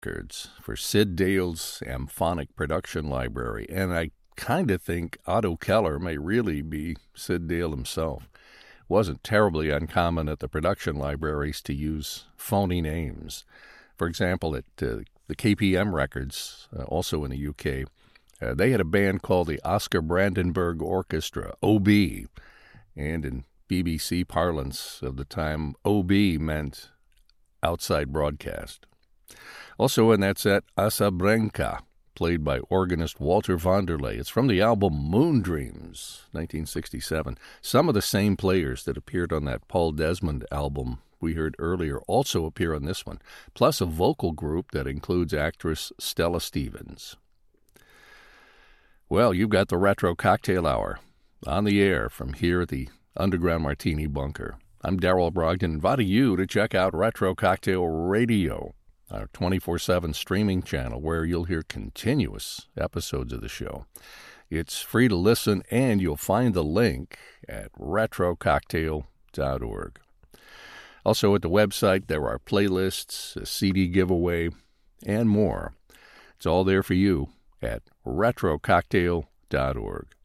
records for Sid Dale's Amphonic Production Library, and I kind of think Otto Keller may really be Sid Dale himself. It wasn't terribly uncommon at the production libraries to use phony names. For example, at the KPM Records, also in the UK, they had a band called the Oscar Brandenburg Orchestra, OB, and in BBC parlance of the time, OB meant outside broadcast. Also in that set, Asabrenka, played by organist Walter Vanderlei. It's from the album Moon Dreams, 1967. Some of the same players that appeared on that Paul Desmond album we heard earlier also appear on this one, plus a vocal group that includes actress Stella Stevens. Well, you've got the Retro Cocktail Hour on the air from here at the Underground Martini Bunker. I'm Darrell Brogdon, inviting you to check out Retro Cocktail Radio, our 24/7 streaming channel where you'll hear continuous episodes of the show. It's free to listen, and you'll find the link at retrococktail.org. Also at the website, there are playlists, a CD giveaway, and more. It's all there for you at retrococktail.org.